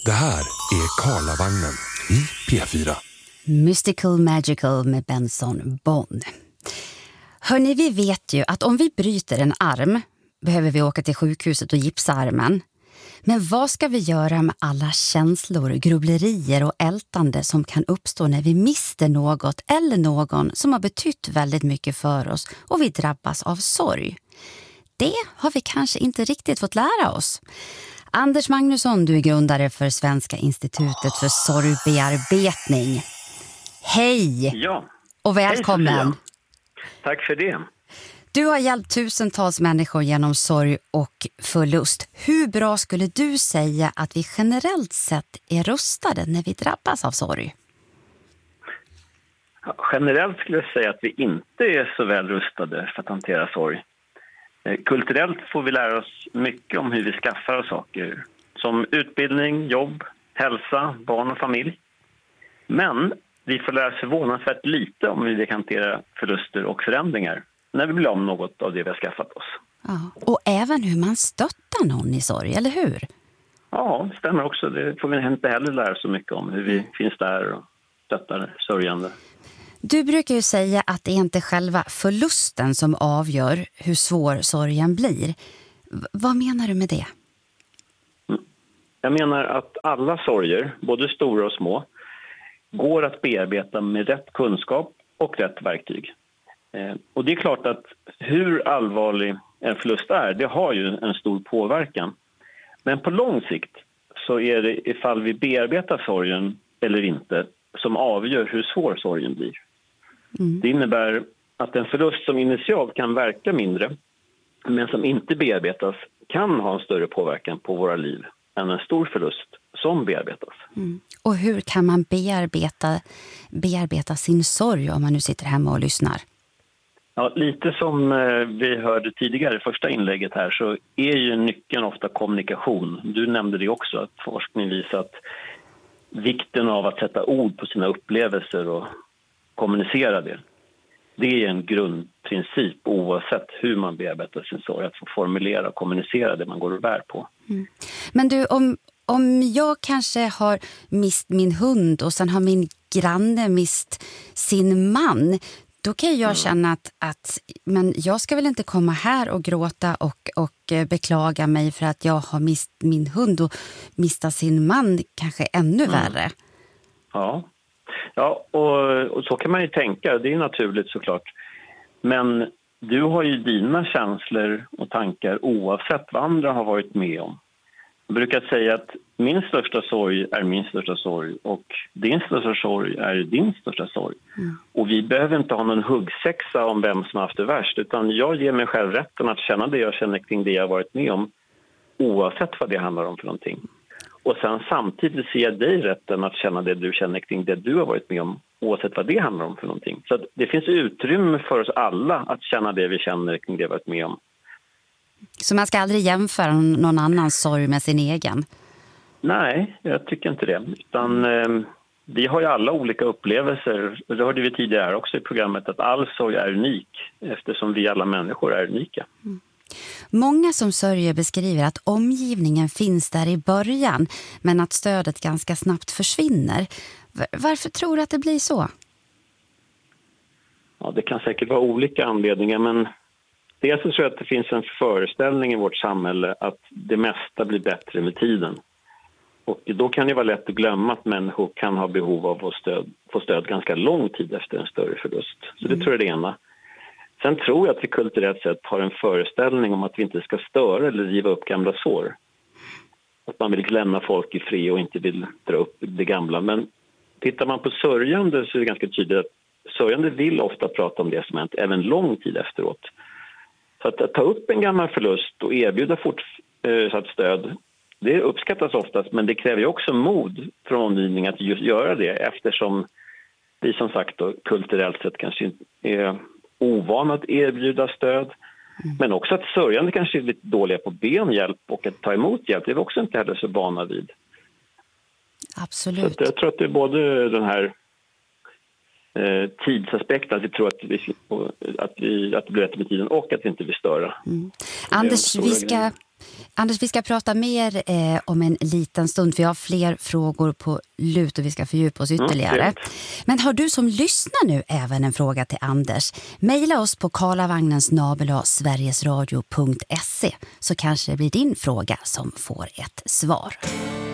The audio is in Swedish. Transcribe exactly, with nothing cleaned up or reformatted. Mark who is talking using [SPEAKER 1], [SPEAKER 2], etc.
[SPEAKER 1] Det här är Karlavagnen i P fyra.
[SPEAKER 2] Mystical Magical med Benson Boone. Hörrni, vi vet ju att om vi bryter en arm behöver vi åka till sjukhuset och gipsa armen. Men vad ska vi göra med alla känslor, grubblerier och ältande som kan uppstå när vi mister något eller någon som har betytt väldigt mycket för oss och vi drabbas av sorg? Det har vi kanske inte riktigt fått lära oss. Anders Magnusson, du är grundare för Svenska institutet för sorgbearbetning. Hej!
[SPEAKER 3] Ja.
[SPEAKER 2] Och välkommen!
[SPEAKER 3] Hej, tack för det.
[SPEAKER 2] Du har hjälpt tusentals människor genom sorg och förlust. Hur bra skulle du säga att vi generellt sett är rustade när vi drabbas av sorg?
[SPEAKER 3] Ja, generellt skulle jag säga att vi inte är så väl rustade för att hantera sorg. Kulturellt får vi lära oss mycket om hur vi skaffar oss saker. Som utbildning, jobb, hälsa, barn och familj. Men vi får lära oss förvånansvärt lite om hur vi kan hantera förluster och förändringar när vi blir om något av det vi har skaffat oss.
[SPEAKER 2] Ja, och även hur man stöttar någon i sorg, eller hur?
[SPEAKER 3] Ja, det stämmer också. Det får vi inte heller lära så mycket om. Hur vi finns där och stöttar sörjande.
[SPEAKER 2] Du brukar ju säga att det är inte själva förlusten som avgör hur svår sorgen blir. V- vad menar du med det?
[SPEAKER 3] Jag menar att alla sorger, både stora och små, går att bearbeta med rätt kunskap och rätt verktyg. Eh, och det är klart att hur allvarlig en förlust är, det har ju en stor påverkan. Men på lång sikt så är det ifall vi bearbetar sorgen eller inte som avgör hur svår sorgen blir. Mm. Det innebär att en förlust som initialt kan verka mindre men som inte bearbetas kan ha en större påverkan på våra liv än en stor förlust som bearbetas.
[SPEAKER 2] Mm. Och hur kan man bearbeta, bearbeta sin sorg om man nu sitter hemma och lyssnar?
[SPEAKER 3] Ja, lite som vi hörde tidigare i första inlägget här så är ju nyckeln ofta kommunikation. Du nämnde det också, att forskning visar att vikten av att sätta ord på sina upplevelser och kommunicera det. Det är en grundprincip oavsett hur man bearbetar sin sorg, att få formulera och kommunicera det man går och bär på.
[SPEAKER 2] Mm. Men du, om, om jag kanske har mist min hund och sen har min granne mist sin man, då kan jag mm. känna att, att men jag ska väl inte komma här och gråta och, och beklaga mig för att jag har mist min hund och mista sin man kanske ännu mm. värre.
[SPEAKER 3] Ja. Ja, och, och så kan man ju tänka. Det är naturligt såklart. Men du har ju dina känslor och tankar oavsett vad andra har varit med om. Jag brukar säga att min största sorg är min största sorg och din största sorg är din största sorg. Mm. Och vi behöver inte ha någon huggsexa om vem som har haft det värst, utan jag ger mig själv rätten att känna det jag känner kring det jag har varit med om oavsett vad det handlar om för någonting. Och sen samtidigt ser jag dig rätten att känna det du känner kring det du har varit med om oavsett vad det handlar om för någonting. Så att det finns utrymme för oss alla att känna det vi känner kring det vi har varit med om.
[SPEAKER 2] Så man ska aldrig jämföra någon annans sorg med sin egen?
[SPEAKER 3] Nej, jag tycker inte det. Utan eh, vi har ju alla olika upplevelser. Det hörde vi tidigare här också i programmet, att all sorg är unik eftersom vi alla människor är unika.
[SPEAKER 2] Mm. Många som sörjer beskriver att omgivningen finns där i början men att stödet ganska snabbt försvinner. Varför tror du att det blir så?
[SPEAKER 3] Ja, det kan säkert vara olika anledningar, men dels så tror jag att det finns en föreställning i vårt samhälle att det mesta blir bättre med tiden. Och då kan det vara lätt att glömma att människor kan ha behov av att stöd, få stöd ganska lång tid efter en större förlust. Så det mm. tror jag är det ena. Sen tror jag att vi kulturellt sett har en föreställning om att vi inte ska störa eller riva upp gamla sår. Att man vill lämna folk i fred och inte vill dra upp det gamla. Men tittar man på sörjande så är det ganska tydligt att sörjande vill ofta prata om det som hänt även lång tid efteråt. Så att, att ta upp en gammal förlust och erbjuda fortsatt stöd, det uppskattas oftast, men det kräver ju också mod från omgivningen att just göra det eftersom vi som sagt då, kulturellt sett kanske inte är ovana att erbjuda stöd. Mm. Men också att sörjande kanske är lite dåliga på benhjälp och att ta emot hjälp. Det är vi också inte heller så vana vid.
[SPEAKER 2] Absolut.
[SPEAKER 3] Så jag tror att det är både den här eh, tidsaspekten, att vi tror att, vi, att, vi, att det blir rätt med tiden och att vi inte vill störa.
[SPEAKER 2] Mm. Anders, vi ska, Anders, vi ska prata mer eh, om en liten stund, för jag har fler frågor på lut och vi ska fördjupa oss ytterligare. Mm, Men har du som lyssnar nu även en fråga till Anders? Maila oss på karlavagnen snabel-a sverigesradio punkt se så kanske det blir din fråga som får ett svar.